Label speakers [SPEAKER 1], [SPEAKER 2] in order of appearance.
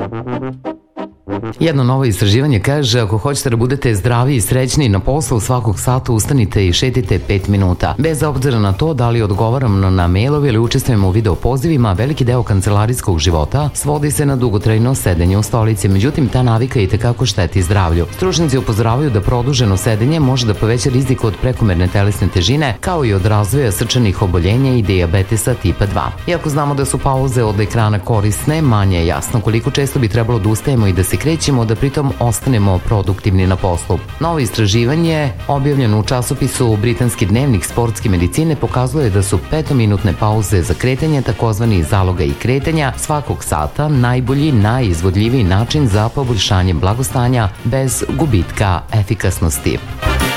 [SPEAKER 1] Jedno novo istraživanje kaže ako hoćete da budete zdravi i srećni na poslu, svakog sata ustanite i šetite 5 minuta. Bez obzira na to da li odgovaramo na mailove ili učestvujemo u video pozivima, veliki deo kancelarijskog života svodi se na dugotrajno sedenje u stolici. Međutim, ta navika itekako šteti zdravlju. Stručnjaci upozoravaju da produženo sedenje može da poveća rizik od prekomerne telesne težine, kao i od razvoja srčanih oboljenja i dijabetesa tipa 2. Iako znamo da su pauze od ekrana korisne, manje je jasno koliko često bi trebalo da ustajemo i da se krećemo, da pritom ostanemo produktivni na poslu. Novo istraživanje, objavljeno u časopisu Britanski dnevnik sportske medicine, pokazuje da su 5-minutne pauze za kretanje, takozvani zaloga i kretanja, svakog sata najbolji, najizvodljiviji način za poboljšanje blagostanja bez gubitka efikasnosti.